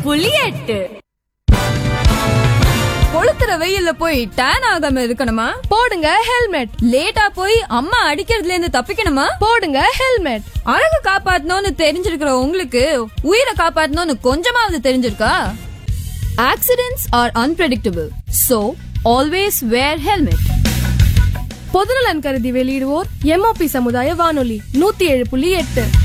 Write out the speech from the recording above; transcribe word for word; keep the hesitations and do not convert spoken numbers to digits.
புள்ளி எட்டு. கொளுத்துற வெயில்ல போய் டேன் ஆகாம இருக்கணுமா? போடுங்க ஹெல்மெட். லேட்டா போய் அம்மா அடிக்கிறதுல இருந்து தப்பிக்கணுமா? போடுங்க ஹெல்மெட். அழகு காப்பாத்தணும்னு தெரிஞ்சிருக்கிற உங்களுக்கு உயிரை காப்பாத்தணும்னு கொஞ்சமாவது தெரிஞ்சிருக்கா? Accidents R அன்பிரெடிக்டபிள், so always wear helmet. பொதுநலன் கருதி வெளியிடுவோர் எம்ஓபி சமுதாய வானொலி நூத்தி ஏழு புள்ளி எட்டு.